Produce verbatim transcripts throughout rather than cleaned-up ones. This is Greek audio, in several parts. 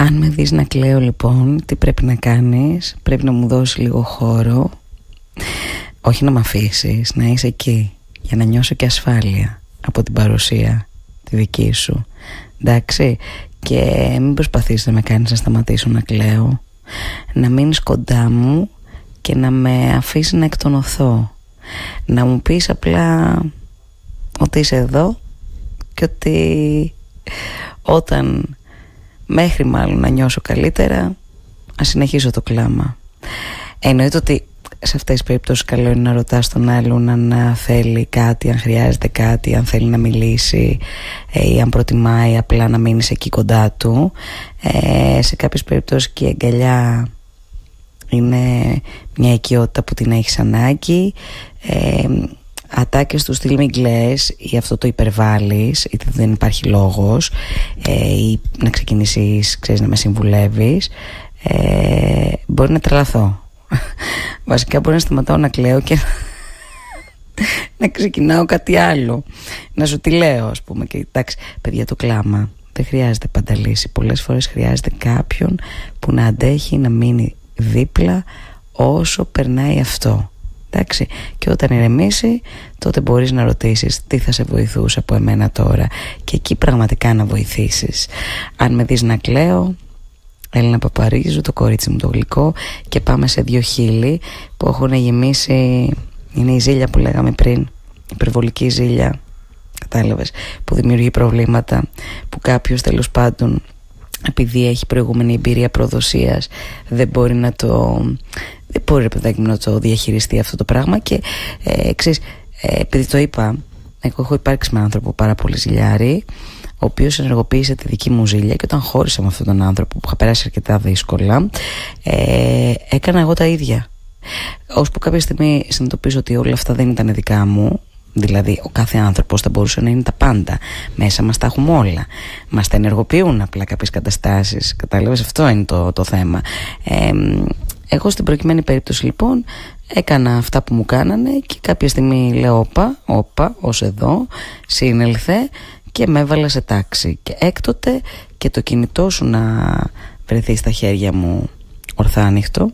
Αν με δεις να κλαίω λοιπόν, τι πρέπει να κάνεις? Πρέπει να μου δώσεις λίγο χώρο. Όχι να μ' αφήσεις, να είσαι εκεί, για να νιώσω και ασφάλεια από την παρουσία τη δική σου. Εντάξει? Και μην προσπαθείς να με κάνεις να σταματήσω να κλαίω. Να μείνεις κοντά μου και να με αφήσεις να εκτονωθώ. Να μου πεις απλά ότι είσαι εδώ και ότι όταν, μέχρι μάλλον να νιώσω καλύτερα, να συνεχίσω το κλάμα. Εννοείται ότι σε αυτές τις περιπτώσεις καλό είναι να ρωτάς τον άλλον αν θέλει κάτι, αν χρειάζεται κάτι, αν θέλει να μιλήσει ή αν προτιμάει απλά να μείνεις εκεί κοντά του. Ε, σε κάποιες περιπτώσεις και η αγκαλιά είναι μια οικειότητα που την έχεις ανάγκη. Ε, ατάκες του στυλ μην κλαις ή αυτό το υπερβάλλεις είτε δεν υπάρχει λόγος, ε, ή να ξεκινήσεις, ξέρεις, να με συμβουλεύεις, ε, μπορεί να τρελαθώ. Βασικά μπορεί να σταματάω να κλαίω και να ξεκινάω κάτι άλλο, να σου τη λέω ας πούμε. Και εντάξει παιδιά, το κλάμα δεν χρειάζεται πάντα λύση. Πολλές φορές χρειάζεται κάποιον που να αντέχει να μείνει δίπλα όσο περνάει αυτό. Εντάξει, και όταν ηρεμήσει, τότε μπορείς να ρωτήσεις τι θα σε βοηθούσε από εμένα τώρα, και εκεί πραγματικά να βοηθήσεις. Αν με δεις να κλαίω, Έλληνα Παπαρίζου, το κορίτσι μου το γλυκό, και πάμε σε δύο χείλη που έχουν γεμίσει. Είναι η ζήλια που λέγαμε πριν, υπερβολική ζήλια, κατάλαβες, που δημιουργεί προβλήματα, που κάποιος τέλος πάντων, επειδή έχει προηγούμενη εμπειρία προδοσίας, δεν μπορεί να το δεν μπορεί ρε παιδάκι μου να το διαχειριστεί αυτό το πράγμα. Και ε, ξέρεις, ε, επειδή το είπα, εγώ έχω υπάρξει με άνθρωπο πάρα πολύ ζηλιάρη, ο οποίος ενεργοποίησε τη δική μου ζήλια, και όταν χώρισα με αυτόν τον άνθρωπο που είχα περάσει αρκετά δύσκολα, ε, έκανα εγώ τα ίδια. Ώσπου κάποια στιγμή συνειδητοποίησα ότι όλα αυτά δεν ήταν δικά μου. Δηλαδή ο κάθε άνθρωπος θα μπορούσε να είναι τα πάντα. Μέσα μας τα έχουμε όλα. Μας τα ενεργοποιούν απλά κάποιες καταστάσεις. Κατάλαβες, αυτό είναι το, το θέμα. ε, Εγώ στην προκειμένη περίπτωση λοιπόν έκανα αυτά που μου κάνανε, και κάποια στιγμή λέω όπα, όπα, ως εδώ, συνέλθε, και με έβαλα σε τάξη. Και έκτοτε και το κινητό σου να βρεθεί στα χέρια μου ορθά ανοιχτό,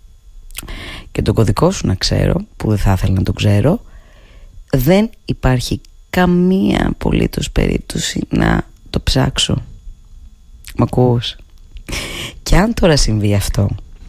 και τον κωδικό σου να ξέρω, που δεν θα ήθελα να τον ξέρω, δεν υπάρχει καμία απολύτως περίπτωση να το ψάξω. Μ' ακούς? Και αν τώρα συμβεί αυτό,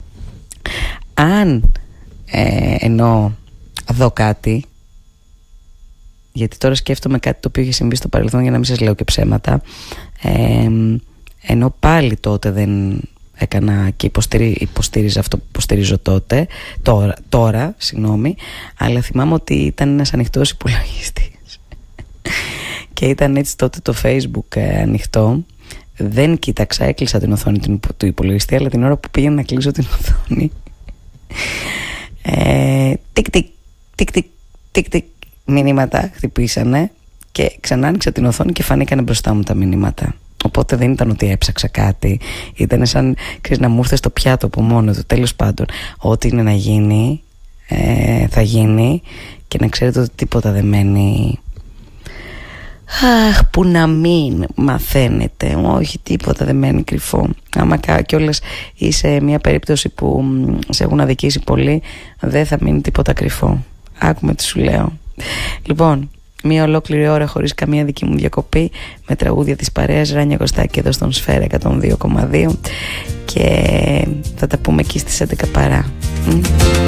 αν ε, εννοώ δω κάτι, γιατί τώρα σκέφτομαι κάτι το οποίο είχε συμβεί στο παρελθόν, για να μην σας λέω και ψέματα, ε, ενώ πάλι τότε δεν έκανα και υποστηρί, υποστήριζα αυτό που υποστηρίζω τότε, τώρα, τώρα συγγνώμη, αλλά θυμάμαι ότι ήταν ένας ανοιχτός υπολογιστής και ήταν έτσι τότε το Facebook ε, ανοιχτό. Δεν κοίταξα, έκλεισα την οθόνη του, του υπολογιστή, αλλά την ώρα που πήγαινα να κλείσω την οθόνη, ε, τικ τικ τικ τικ τικ τικ μηνύματα χτυπήσανε, και ξανά άνοιξα την οθόνη και φανήκανε μπροστά μου τα μηνύματα. Οπότε δεν ήταν ότι έψαξα κάτι, ήταν σαν, ξέρεις, να μου ήρθε στο πιάτο από μόνο του. Τέλος πάντων, ό,τι είναι να γίνει, ε, θα γίνει, και να ξέρετε ότι τίποτα δεν μένει. Αχ, που να μην μαθαίνετε. Όχι, τίποτα δεν μένει κρυφό. Άμα κιόλας είσαι μια περίπτωση που σε έχουν αδικήσει πολύ, δεν θα μείνει τίποτα κρυφό. Άκουμε τι σου λέω. Λοιπόν, μία ολόκληρη ώρα χωρίς καμία δική μου διακοπή, με τραγούδια της παρέας Ράνια Κωστάκη εδώ στον Σφαίρα εκατόν δύο κόμμα δύο, και θα τα πούμε εκεί στις έντεκα παρά.